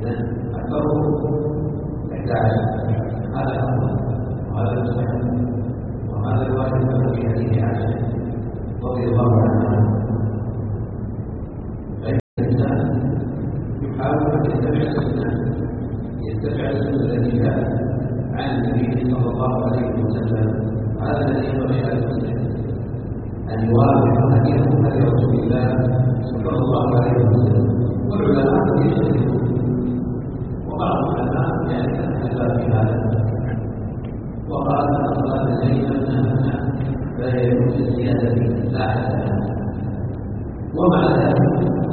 إذن الفرق يحتاج هذا الأمر وهذا المستحب وهذا الواجب في حديث عائشة رضي الله عنها. فإن الإنسان يحاول أن يتبع السنة التي جاءت عن النبي صلى الله عليه وسلم. هذا الذي ينبغي على المسلم أن يوافق أن يكون لرسول الله صلى الله عليه وسلم. والعلماء يختلفون وبعض العلماء يتكلم في هذا وقال أن صلاة الليل أنها لا يجوز الزيادة لا حدث. ومع ذلك